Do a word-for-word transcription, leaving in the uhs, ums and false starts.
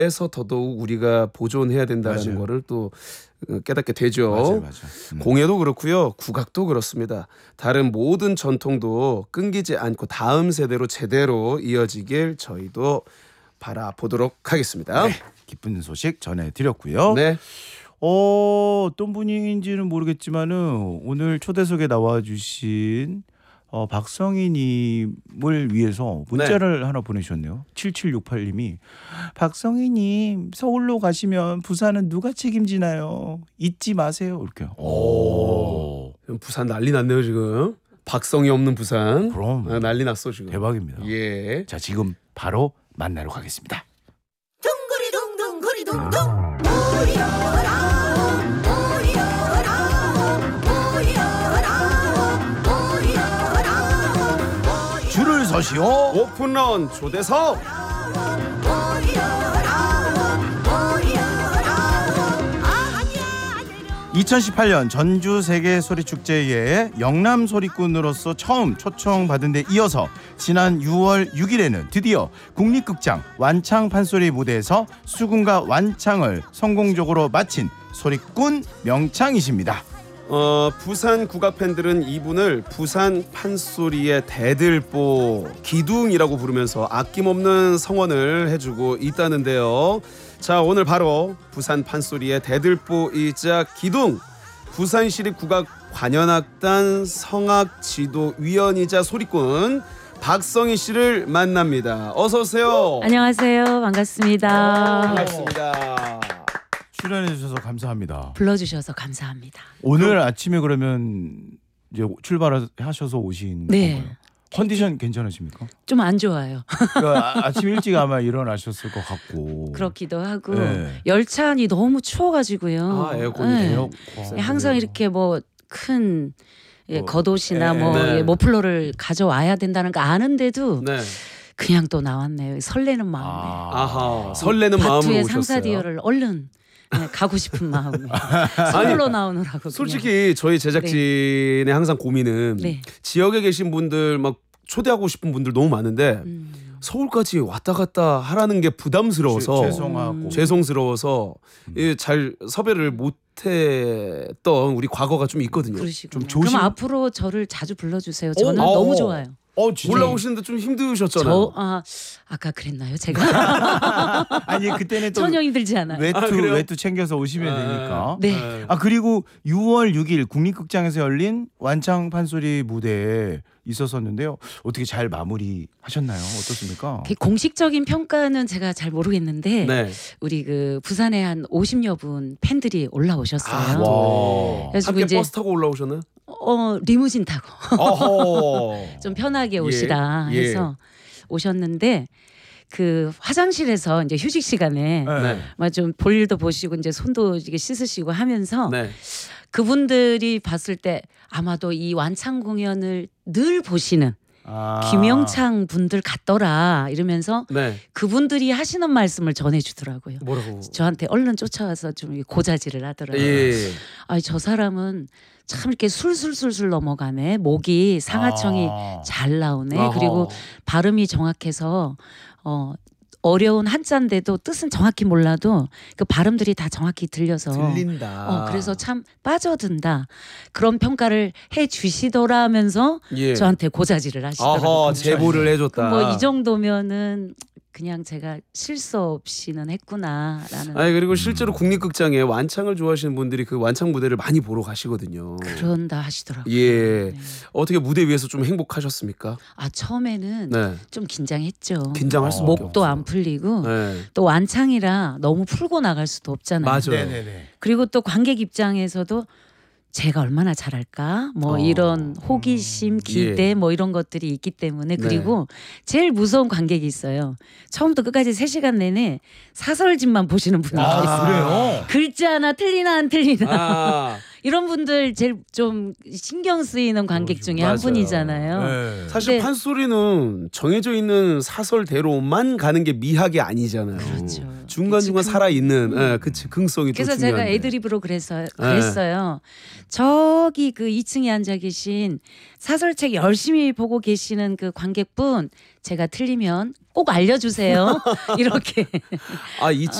에서 더더욱 우리가 보존해야 된다는 맞아요. 거를 또 깨닫게 되죠. 맞아요, 맞아요. 음. 공예도 그렇고요. 국악도 그렇습니다. 다른 모든 전통도 끊기지 않고 다음 세대로 제대로 이어지길 저희도 바라보도록 하겠습니다. 네, 기쁜 소식 전해드렸고요. 네. 어, 어떤 분인지는 모르겠지만은 오늘 초대석에 나와주신 어, 박성희님을 위해서 문자를 하나 보내셨네요. 칠칠육팔님이 박성희님 서울로 가시면 부산은 누가 책임지나요? 잊지 마세요. 이렇게. 오, 부산 난리 났네요 지금. 박성이 없는 부산. 그럼 아, 난리 났어 지금. 대박입니다. 예. 자, 지금 바로 만나러 가겠습니다. 둥그리둥둥그리둥둥 모여라 모여라 모여라 모여라 줄을 서시오. 오픈런 초대석. 이천십팔년 전주 세계 소리 축제에 영남 소리꾼으로서 처음 초청받은 데 이어서 지난 유월 육일에는 드디어 국립극장 완창 판소리 무대에서 수군과 완창을 성공적으로 마친 소리꾼 명창이십니다. 어, 부산 국악 팬들은 이분을 부산 판소리의 대들보 기둥이라고 부르면서 아낌없는 성원을 해주고 있다는데요. 자, 오늘 바로 부산 판소리의 대들보이자 기둥 부산시립국악관현악단 성악지도위원이자 소리꾼 박성희 씨를 만납니다. 어서 오세요. 안녕하세요. 반갑습니다. 반갑습니다. 출연해 주셔서 감사합니다. 불러주셔서 감사합니다. 오늘 아침에 그러면 이제 출발하셔서 오신 네. 건가요? 컨디션 괜찮으십니까? 좀 안 좋아요. 그러니까 아침 일찍 아마 일어나셨을 것 같고. 그렇기도 하고 네. 열차 안이 너무 추워가지고요. 아, 에어컨이 네. 돼요? 항상 이렇게 뭐 큰 예, 뭐, 겉옷이나 네. 뭐 네. 예, 모플러를 가져와야 된다는 거 아는데도 네. 그냥 또 나왔네요. 설레는 마음에. 아하. 설레는 마음으로 바투의 오셨어요. 상사디어를 얼른 네, 가고 싶은 마음에 서울로 나오느라고. 솔직히 저희 제작진의 항상 고민은 네. 지역에 계신 분들 막 초대하고 싶은 분들 너무 많은데 음. 서울까지 왔다 갔다 하라는 게 부담스러워서 죄- 죄송하고 죄송스러워서 예, 잘 섭외를 못했던 우리 과거가 좀 있거든요. 그러시구나. 좀 조심- 그럼 앞으로 저를 자주 불러주세요. 저는 어, 너무 어. 좋아요. 어, 진짜. 올라오시는데 좀 힘드셨잖아요. 저 아, 아까 그랬나요? 제가 아니 그때는 또 전혀 힘들지 않아요. 외투 아, 그래요? 외투 챙겨서 오시면 아, 되니까. 네. 아 그리고 유월 육일 국립극장에서 열린 완창 판소리 무대에 있었었는데요. 어떻게 잘 마무리하셨나요? 어떻습니까? 그 공식적인 평가는 제가 잘 모르겠는데 네. 우리 그 부산에 한 오십여 분 팬들이 올라오셨어요. 아, 와. 그래가지고 함께 이제 버스 타고 올라오셨나요? 어 리무진 타고 어허. 좀 편하게 예, 오시라 예. 해서 오셨는데 그 화장실에서 이제 휴식 시간에 네. 막 좀 볼일도 보시고 이제 손도 이게 씻으시고 하면서 네. 그분들이 봤을 때 아마도 이 완창 공연을 늘 보시는 아. 김영창 분들 같더라 이러면서 네. 그분들이 하시는 말씀을 전해주더라고요. 뭐라고? 저한테 얼른 쫓아와서 좀 고자질을 하더라고요. 예. 아니 저 사람은 참 이렇게 술술술술 넘어가네. 목이 상하청이 아. 잘 나오네. 아하. 그리고 발음이 정확해서 어 어려운 한자인데도 뜻은 정확히 몰라도 그 발음들이 다 정확히 들려서 들린다. 어 그래서 참 빠져든다. 그런 평가를 해 주시더라 하면서 예. 저한테 고자질을 하시더라고요. 아하, 제보를 해줬다. 뭐 이 정도면은 그냥 제가 실수 없이는 했구나라는 아니 그리고 실제로 국립극장에 완창을 좋아하시는 분들이 그 완창 무대를 많이 보러 가시거든요. 그런다 하시더라고요. 예. 네. 어떻게 무대 위에서 좀 행복하셨습니까? 아 처음에는 네. 좀 긴장했죠. 긴장할 어. 수밖에 목도 없어. 안 풀리고 네. 또 완창이라 너무 풀고 나갈 수도 없잖아요. 맞아요. 네네네. 그리고 또 관객 입장에서도 제가 얼마나 잘할까 뭐 어. 이런 호기심, 기대 예. 뭐 이런 것들이 있기 때문에 네. 그리고 제일 무서운 관객이 있어요. 처음부터 끝까지 세 시간 내내 사설집만 보시는 분이 아, 있어요. 그래요? 글자 하나 틀리나 안 틀리나 아, 이런 분들 제일 좀 신경 쓰이는 관객 중에 한 맞아요. 분이잖아요. 네. 사실 근데- 판소리는 정해져 있는 사설대로만 가는 게 미학이 아니잖아요. 그렇죠. 중간중간 그치, 살아 있는 음. 예, 그 즉흥성이 또 그래서 중요한데. 제가 애드립으로 그래서 그랬어요. 저기 그 이 층에 앉아 계신 사설책 열심히 보고 계시는 그 관객분 제가 틀리면 꼭 알려주세요. 이렇게. 아, 이